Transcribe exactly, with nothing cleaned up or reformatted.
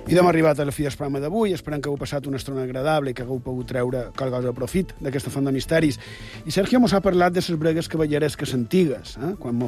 I hem arribat a la fi del programa d'avui. Esperem que heu passat una estona agradable i que hagueu pogut treure qualque cosa de profit d'aquesta font de misteris. I Sergio mos ha parlat de les bregues cavalleresques antigues, eh? Quan